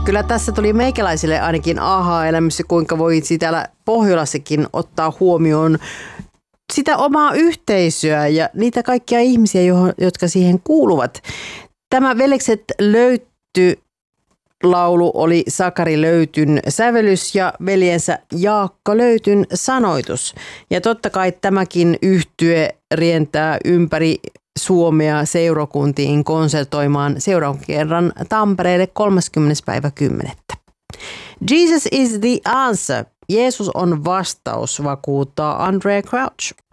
Kyllä tässä tuli meikäläisille ainakin aha-elämys, kuinka voisi täällä Pohjolassakin ottaa huomioon sitä omaa yhteisöä ja niitä kaikkia ihmisiä, jotka siihen kuuluvat. Tämä Velekset löytty laulu oli Sakari Löytyn sävellys ja veljensä Jaakko Löytyn sanoitus. Ja totta kai tämäkin yhtye rientää ympäri Suomea seurakuntiin konsertoimaan seuraavan kerran Tampereelle 30.10. Jesus is the answer. Jeesus on vastaus, vakuuttaa Andrea Crouch.